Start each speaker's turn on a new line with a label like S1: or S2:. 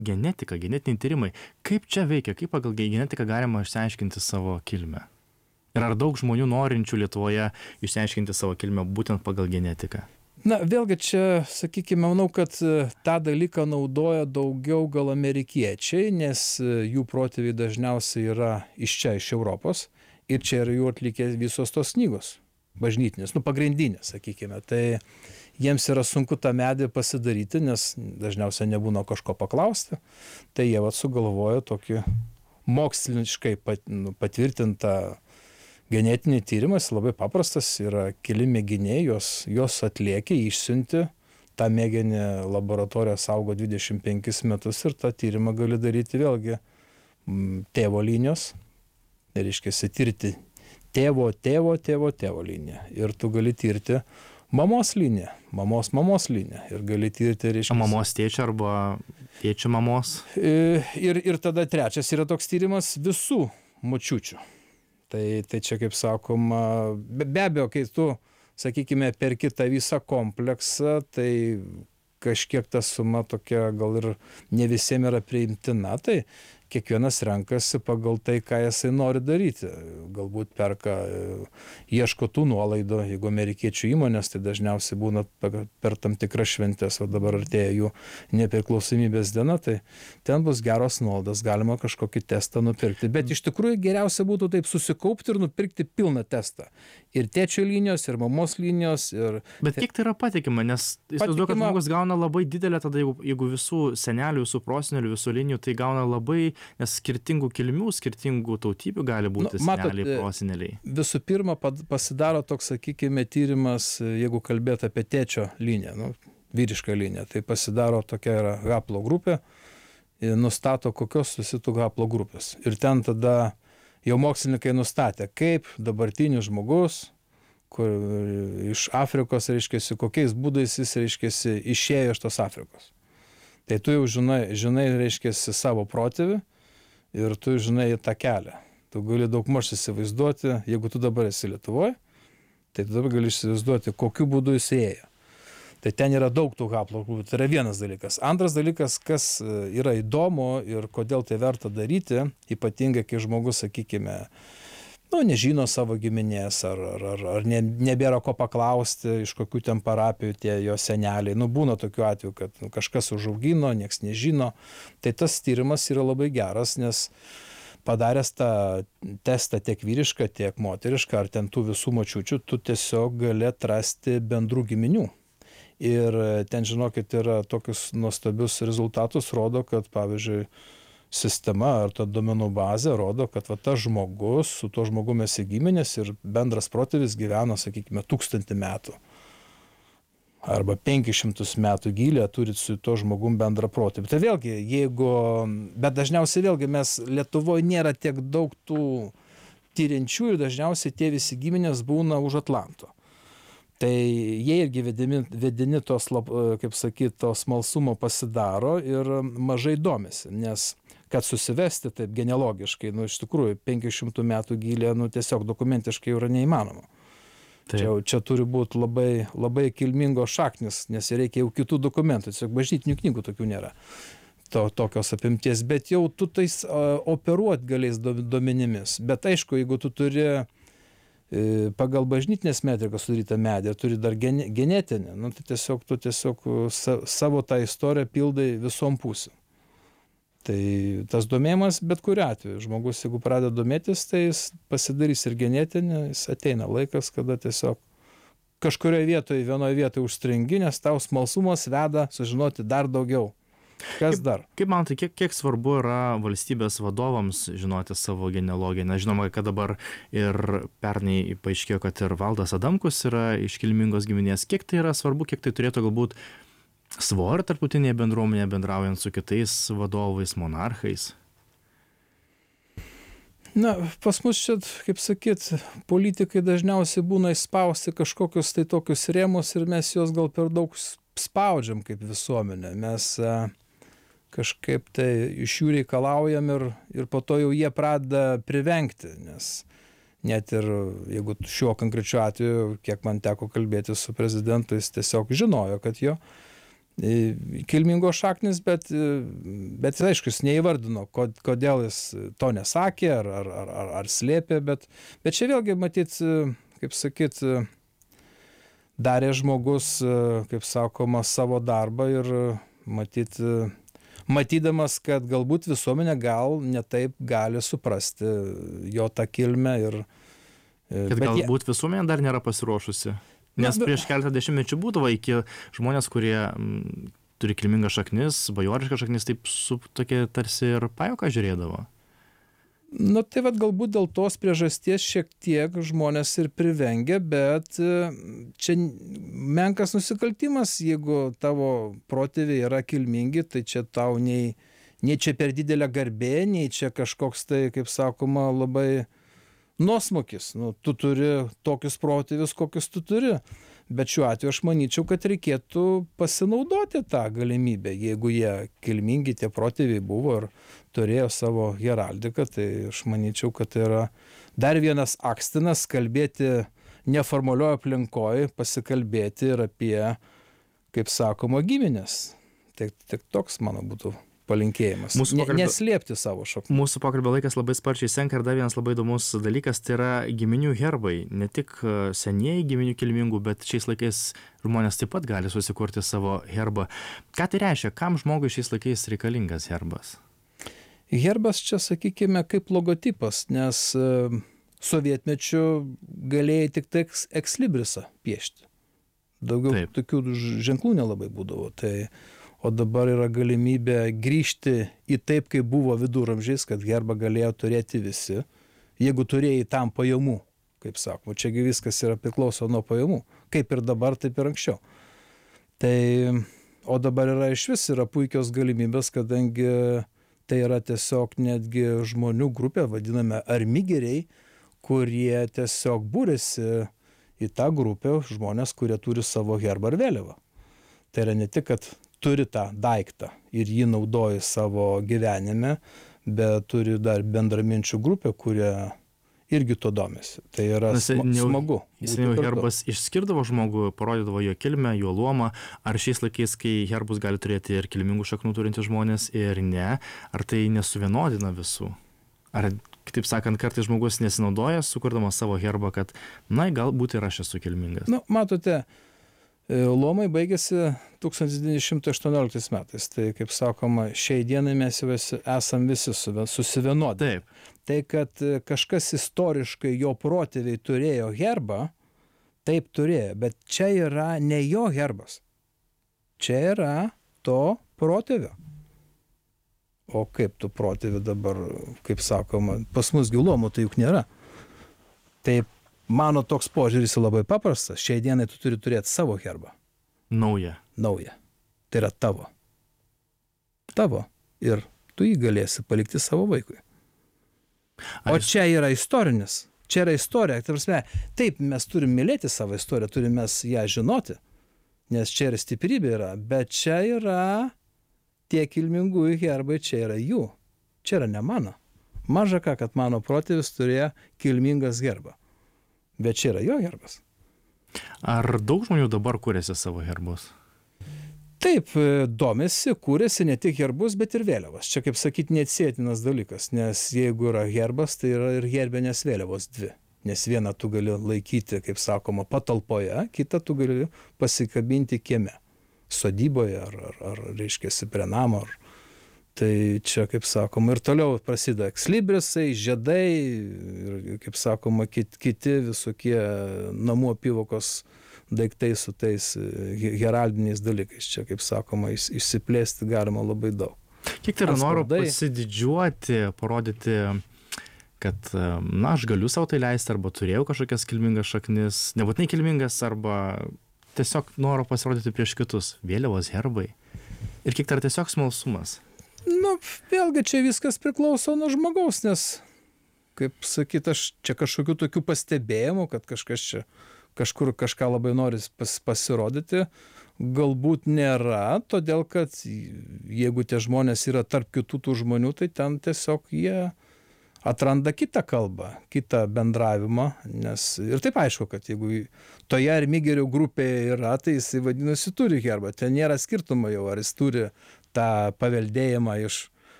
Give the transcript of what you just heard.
S1: genetika, genetiniai tyrimai. Kaip čia veikia, kaip pagal genetiką galima išsiaiškinti savo kilmę? Ir ar daug žmonių norinčių Lietuvoje išsiaiškinti savo kilmę būtent pagal genetiką?
S2: Na, vėlgi čia, sakykime, manau, kad tą dalyką naudoja daugiau gal amerikiečiai, nes jų protėviai dažniausiai yra iš čia, iš Europos, ir čia yra jų atlikę visos tos knygos, bažnytinės, pagrindinės, sakykime. Tai jiems yra sunku tą medį pasidaryti, nes dažniausiai nebūna kažko paklausti, tai jie sugalvoja tokį moksliškai patvirtintą genetinį tyrimą, jis labai paprastas, yra keli mėginiai, jos atliekė, išsiunti, tą mėginį laboratorija saugo 25 metus ir tą tyrimą gali daryti vėlgi tėvo linijos, tai reiškia tirti tėvo liniją ir tu gali tirti mamos liniją, mamos liniją ir gali tirti, reiškia...
S1: Mamos tėčio arba tėčio mamos?
S2: Ir tada trečias yra toks tyrimas visų močiučių. Tai čia, kaip sakoma, be abejo, kai tu, sakykime, perki tą visą kompleksą, tai kažkiek ta suma tokia gal ir ne visiems yra priimtina, tai kiekvienas renkasi pagal tai, ką jisai nori daryti. Galbūt perka, ieško tų nuolaidų, jeigu amerikiečių įmonės, tai dažniausiai būna per tam tikras šventės, o dabar artėja jų nepriklausomybės diena, tai ten bus geros nuolaidos, galima kažkokį testą nupirkti. Bet iš tikrųjų geriausia būtų taip susikaupti ir nupirkti pilną testą. Ir tėčio linijos, ir mamos linijos.
S1: Bet kiek tai yra patikima, nes įsivaizduoju, kad žmogus gauna labai didelę, tada jeigu visų senelių, visų prosenelių, visų linijų, tai gauna labai, nes skirtingų kilmių, skirtingų tautybių gali būti seneliai, proseneliai.
S2: Visų pirma, pasidaro toks, sakykime, tyrimas, jeigu kalbėt apie tėčio liniją, vyrišką liniją, tai pasidaro tokia yra haplo grupė, nustato kokios susitų haplo grupės. Ir ten tada jau mokslininkai nustatė, kaip dabartinis žmogus, kur iš Afrikos, reiškiasi, kokiais būdais jis, reiškiasi, išėjo iš tos Afrikos. Tai tu jau žinai, reiškiasi, savo protėvį ir tu žinai tą kelią. Tu gali daug maž įsivaizduoti, jeigu tu dabar esi Lietuvoje, tai tu dabar gali įsivaizduoti, kokiu būdu jis ėjo. Tai ten yra daug tų haplo grupų, tai yra vienas dalykas. Antras dalykas, kas yra įdomu ir kodėl tai verta daryti, ypatingai, kai žmogus, sakykime, nežino savo giminės, ar nebėra ko paklausti, iš kokių ten parapijų tie jo seneliai. Būna tokių atvejų, kad kažkas užaugino, nieks nežino. Tai tas tyrimas yra labai geras, nes padaręs tą testą tiek vyrišką, tiek moterišką, ar ten tų visų močiučių, tu tiesiog gali atrasti bendrų giminių. Ir ten, žinokit, yra tokius nuostabius rezultatus, rodo, kad, pavyzdžiui, sistema ar ta duomenų bazė rodo, kad tas žmogus, su tuo žmogumi esi giminės ir bendras protėvis gyveno, sakykime, 1000 metų. Arba 500 metų gylė turit su tuo žmogum bendrą protėvį. Tai vėlgi, bet dažniausiai vėlgi mes Lietuvoje nėra tiek daug tų tyriančių ir dažniausiai tie visi giminės būna už Atlanto. Tai jie irgi vedini tos, kaip sakyt, to smalsumo pasidaro ir mažai domisi, nes kad susivesti taip genealogiškai, iš tikrųjų 500 metų gylė, tiesiog dokumentiškai yra neįmanoma. Čia turi būti labai, labai kilmingos šaknis, nes reikia jau kitų dokumentų, tiesiog bažnytinių knygų tokių nėra. Tokios apimties, bet jau tu tais operuot galės duomenimis. Bet aišku, jeigu tu turi pagal bažnytinės metrikas sudarytą medį, turi dar genetinę, tai tiesiog tu savo tą istoriją pildai visom pusėm. Tai tas domėjimas bet kuriuo atveju. Žmogus, jeigu pradeda domėtis, tai jis pasidarys ir genetinį, jis ateina laikas, kada tiesiog kažkurioje vietoje, vienoje vietoje užstringi, nes tau smalsumas veda sužinoti dar daugiau. Kas dar?
S1: Kaip man tai, kiek svarbu yra valstybės vadovams žinoti savo genealogiją? Nes žinoma, kad dabar ir pernai paaiškėjo, kad ir Valdas Adamkus yra iš kilmingos giminės. Kiek tai yra svarbu, kiek tai turėtų galbūt svorį tarptautinėje bendruomenėje bendraujant su kitais vadovais, monarchais?
S2: Pas mus čia, kaip sakyt, politikai dažniausiai būna įspausti kažkokius tai tokius rėmus ir mes juos gal per daug spaudžiam kaip visuomenė. Mes kažkaip tai iš jų reikalaujam ir po to jau jie pradeda privengti, nes net ir jeigu šiuo konkrečiu atveju, kiek man teko kalbėti su prezidentu, jis tiesiog žinojo, kad jo kilmingos šaknis, bet aišku, jis neįvardino, kodėl jis to nesakė ar slėpė, bet čia vėlgi matyt, kaip sakyt, darė žmogus, kaip sakoma, savo darbą ir matydamas, kad galbūt visuomenė gal netaip gali suprasti jo tą kilmę
S1: Kad galbūt visuomenė dar nėra pasiruošusi. Nes prieš keletą dešimtmečių būdavo iki žmonės, kurie turi kilmingas šaknis, bajoriškas šaknis, taip su tokia tarsi ir pajuoka žiūrėdavo.
S2: Tai galbūt dėl tos priežasties šiek tiek žmonės ir privengia, bet čia menkas nusikaltimas, jeigu tavo protėviai yra kilmingi, tai čia tau nei čia per didelė garbė, nei čia kažkoks tai, kaip sakoma, labai nuosmukis. Tu turi tokius protėvius, kokius tu turi. Bet šiuo atveju aš manyčiau, kad reikėtų pasinaudoti tą galimybę. Jeigu jie kilmingi, tie protėviai buvo ir turėjo savo heraldiką, tai aš manyčiau, kad tai yra dar vienas akstinas kalbėti neformalioje aplinkoje, pasikalbėti ir apie, kaip sakoma, giminės. Tai toks mano būtų palinkėjimas. Neslėpti savo šaknų.
S1: Mūsų pokalbio laikas labai sparčiai senka ir dar vienas labai įdomus dalykas, tai yra giminių herbai. Ne tik senieji giminių kilmingų, bet šiais laikais žmonės taip pat gali susikurti savo herbą. Ką tai reiškia? Kam žmogui šiais laikais reikalingas herbas?
S2: Herbas čia, sakykime, kaip logotipas, nes sovietmečiu galėjai tik tai ekslibrisą piešti. Daugiau tokių ženklų nelabai būdavo. O dabar yra galimybė grįžti į taip, kaip buvo viduramžiais, kad herbą galėjo turėti visi, jeigu turėjai tam pajamų, kaip sakoma. Čiagi viskas yra priklauso nuo pajamų, kaip ir dabar, taip ir anksčiau. O dabar yra išvis yra puikios galimybės, kadangi tai yra tiesiog netgi žmonių grupė, vadiname armigeriai, kurie tiesiog būrėsi į tą grupę žmonės, kurie turi savo herbą ar vėliavą. Tai yra ne tik, kad turi tą daiktą ir jį naudoja savo gyvenime, bet turi dar bendraminčių grupę, kurie irgi to domisi. Tai yra smagu.
S1: Herbas išskirdavo žmogų, parodydavo jo kilmę, jo luomą. Ar šiais laikais, kai herbus gali turėti ir kilmingų šaknų turintys žmonės ir ne, ar tai nesuvienodina visų? Ar, kitaip sakant, kartais žmogus nesinaudoja, sukurdamas savo herbą, kad, galbūt ir aš esu kilmingas?
S2: Matote, luomai baigėsi 1918 metais. Tai, kaip sakoma, šiai dienai mes jau esam visi susivienodę.
S1: Taip.
S2: Tai, kad kažkas istoriškai jo protėviai turėjo herbą, taip turėjo, bet čia yra ne jo herbas. Čia yra to protėvio. O kaip tų protėvių dabar, kaip sakoma, pas mus luomų tai juk nėra. Taip. Mano toks požiūris labai paprastas. Šiai dienai tu turi turėti savo herbą.
S1: Naują.
S2: Tai yra tavo. Ir tu jį galėsi palikti savo vaikui. O čia yra istorinis. Čia yra istorija. Taip, mes turim mylėti savo istoriją, turim mes ją žinoti, nes čia yra stiprybė yra, bet čia yra tie kilmingųjų herbai, čia yra jų. Čia yra ne mano. Maža ką, kad mano protėvis turėjo kilmingas herbą. Bet čia yra jo herbas.
S1: Ar daug žmonių dabar kūrėsi savo herbus?
S2: Taip, domisi, kūrėsi ne tik herbus, bet ir vėliavas. Čia, kaip sakyti, neatsietinas dalykas, nes jeigu yra herbas, tai yra ir herbinės vėliavos dvi. Nes vieną tu gali laikyti, kaip sakoma, patalpoje, kitą tu gali pasikabinti kieme, sodyboje ar reiškiasi prie namo. Tai čia, kaip sakoma, ir toliau prasideda ekslibrisai, žiedai ir, kaip sakoma, kiti visokie namų apyvokos daiktai su tais heraldiniais dalykais. Čia, kaip sakoma, išsiplėsti galima labai daug.
S1: Kiek tai yra noro pasididžiuoti, parodyti, kad, aš galiu savo tai leisti, arba turėjau kažkokias kilmingas šaknis, nebūtinai kilmingas, arba tiesiog noro pasirodyti prieš kitus. Vėliavos, herbai. Ir kiek tai yra tiesiog smalsumas.
S2: Vėlgi čia viskas priklauso nuo žmogaus, nes, kaip sakyt, aš čia kažkokių tokių pastebėjimų, kad kažkas čia kažkur kažką labai nori pasirodyti, galbūt nėra, todėl kad jeigu tie žmonės yra tarp kitų tų žmonių, tai ten tiesiog jie atranda kitą kalbą, kitą bendravimą, nes ir taip aišku, kad jeigu toje armigerių grupėje yra, tai jis vadinasi turi herbą. Ten nėra skirtumo jau, ar jis turi tą paveldėjimą iš